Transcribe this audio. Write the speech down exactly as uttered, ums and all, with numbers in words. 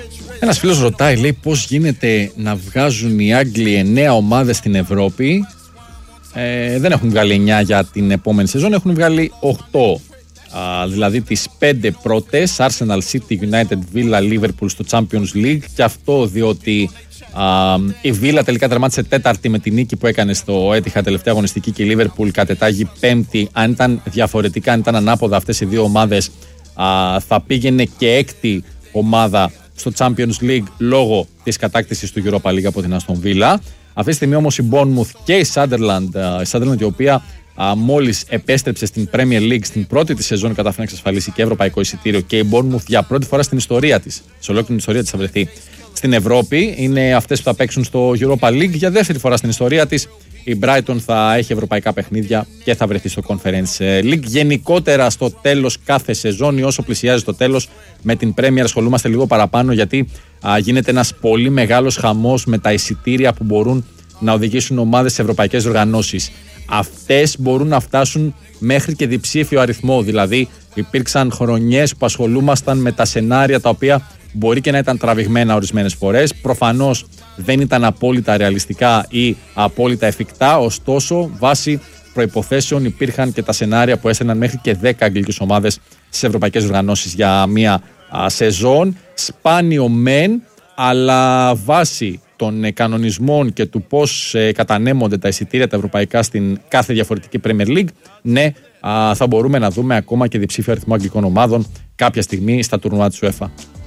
Ένας φίλος ρωτάει, λέει, πώς γίνεται να βγάζουν οι Άγγλοι εννέα ομάδες στην Ευρώπη. Ε, δεν έχουν βγάλει εννέα για την επόμενη σεζόν, έχουν βγάλει οκτώ. Α, δηλαδή τις πέντε πρώτες, Arsenal, City, United, Villa, Liverpool στο Champions League, και αυτό διότι α, η Villa τελικά τερμάτισε τέταρτη με την νίκη που έκανε στο Etihad τελευταία αγωνιστική και η Liverpool κατετάγει πέμπτη. Αν ήταν διαφορετικά, αν ήταν ανάποδα αυτές οι δύο ομάδες, α, θα πήγαινε και έκτη ομάδα στο Champions League λόγω της κατάκτησης του Europa League από την Aston Villa. Αυτή τη στιγμή όμως η Bournemouth και η Sunderland, η Sunderland η οποία α, μόλις επέστρεψε στην Premier League στην πρώτη της σεζόν, κατάφερε να εξασφαλίσει και ευρωπαϊκό εισιτήριο, και η Bournemouth για πρώτη φορά στην ιστορία της, σε ολόκληρη την ιστορία της θα βρεθεί στην Ευρώπη. Είναι αυτές που θα παίξουν στο Europa League για δεύτερη φορά στην ιστορία της. Η Brighton θα έχει ευρωπαϊκά παιχνίδια και θα βρεθεί στο Conference League. Γενικότερα στο τέλος κάθε σεζόν, ή όσο πλησιάζει το τέλος, με την Premier ασχολούμαστε λίγο παραπάνω, γιατί α, γίνεται ένας πολύ μεγάλος χαμός με τα εισιτήρια που μπορούν να οδηγήσουν ομάδες σε ευρωπαϊκές οργανώσεις. Αυτές μπορούν να φτάσουν μέχρι και διψήφιο αριθμό. Δηλαδή υπήρξαν χρονιές που ασχολούμασταν με τα σενάρια τα οποία μπορεί και να ήταν τραβηγμένα ορισμένες φορές. Προφανώς δεν ήταν απόλυτα ρεαλιστικά ή απόλυτα εφικτά, ωστόσο βάσει προϋποθέσεων υπήρχαν και τα σενάρια που έστελναν μέχρι και δέκα αγγλικές ομάδες στις ευρωπαϊκές οργανώσεις για μία α, σεζόν. Σπάνιο μεν, αλλά βάσει των κανονισμών και του πώς ε, κατανέμονται τα εισιτήρια τα ευρωπαϊκά στην κάθε διαφορετική Premier League, ναι, α, θα μπορούμε να δούμε ακόμα και διψήφιο αριθμό αγγλικών ομάδων κάποια στιγμή στα τουρνουά της UEFA.